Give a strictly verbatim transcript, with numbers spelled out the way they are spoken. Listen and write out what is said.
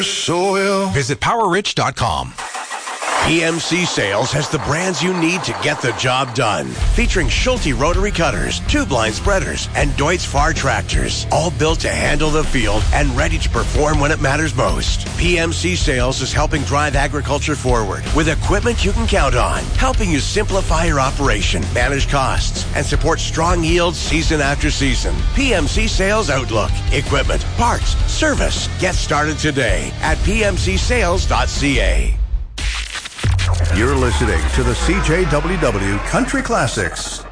soil. Visit power rich dot com. P M C Sales has the brands you need to get the job done. Featuring Schulte rotary cutters, tube-line spreaders, and Deutz Far tractors. All built to handle the field and ready to perform when it matters most. P M C Sales is helping drive agriculture forward with equipment you can count on. Helping you simplify your operation, manage costs, and support strong yields season after season. P M C Sales Outlook. Equipment, parts, service. Get started today at p m c sales dot c a. You're listening to the C J W W Country Classics.